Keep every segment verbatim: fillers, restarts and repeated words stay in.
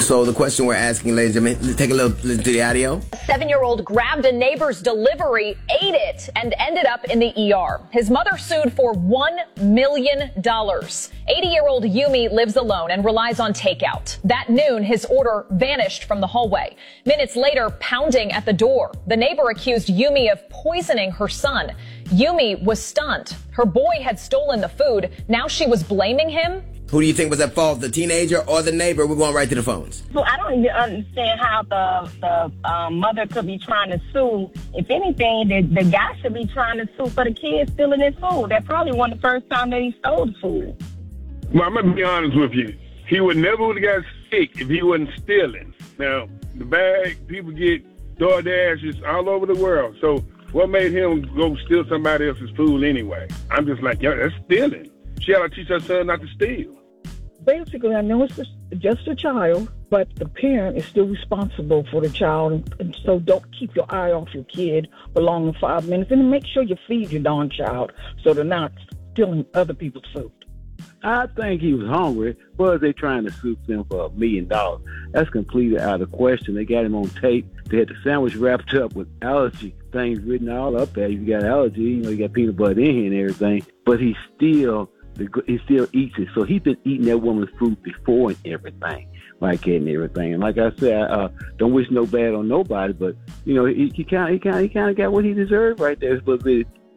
So the question we're asking, ladies and gentlemen, let's take a little listen to the audio. A seven-year-old grabbed a neighbor's delivery, ate it, and ended up in the E R. His mother sued for one million dollars. eighty-year-old Yumi lives alone and relies on takeout. That noon, his order vanished from the hallway. Minutes later, pounding at the door. The neighbor accused Yumi of poisoning her son. Yumi was stunned. Her boy had stolen the food. Now she was blaming him. Who do you think was at fault, the teenager or the neighbor? We're going right to the phones. So I don't even understand how the the um, mother could be trying to sue. If anything, the, the guy should be trying to sue for the kid stealing his food. That probably wasn't the first time that he stole the food. Well, I'm going to be honest with you. He would never would have got sick if he wasn't stealing. Now, the bag, people get DoorDashes all over the world. So what made him go steal somebody else's food anyway? I'm just like, yeah, that's stealing. She ought to teach her son not to steal. Basically, I know it's just, just a child, but the parent is still responsible for the child. And, and so don't keep your eye off your kid for longer than five minutes. And make sure you feed your darn child so they're not stealing other people's food. I think he was hungry. Was they trying to sue them for a million dollars? That's completely out of question. They got him on tape. They had the sandwich wrapped up with allergy things written all up there. You got allergy, you know, you got peanut butter in here and everything. But he still... he still eats it. So he's been eating that woman's food before and everything, like that and everything. And like I said, I uh, don't wish no bad on nobody, but you know, he kind of, he kind of, he kind of got what he deserved right there. But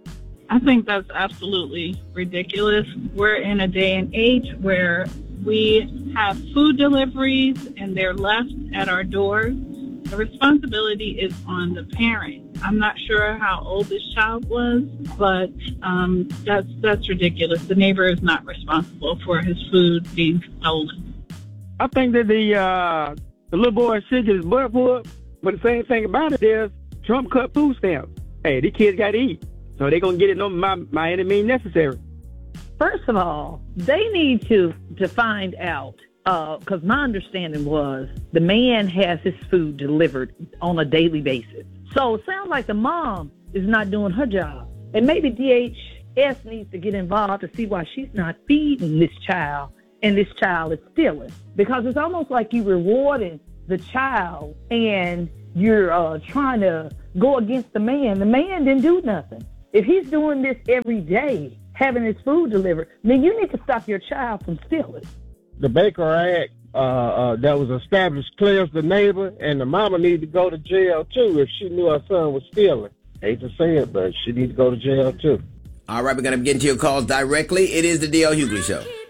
I think that's absolutely ridiculous. We're in a day and age where we have food deliveries and they're left at our doors. The responsibility is on the parent. I'm not sure how old this child was, but um, that's that's ridiculous. The neighbor is not responsible for his food being stolen. I think that the uh, the little boy should get his butt whooped, but the same thing about it is Trump cut food stamps. Hey, these kids got to eat, so they're going to get it no by, by any means necessary. First of all, they need to, to find out. Because uh, my understanding was the man has his food delivered on a daily basis. So it sounds like the mom is not doing her job. And maybe D H S needs to get involved to see why she's not feeding this child and this child is stealing. Because it's almost like you're rewarding the child and you're uh, trying to go against the man. The man didn't do nothing. If he's doing this every day, having his food delivered, then you need to stop your child from stealing. The Baker Act uh, uh, that was established clears the neighbor, and the mama needed to go to jail, too, if she knew her son was stealing. Hate to say it, but she needs to go to jail, too. All right, we're going to get into your calls directly. It is the D L Hughley Show.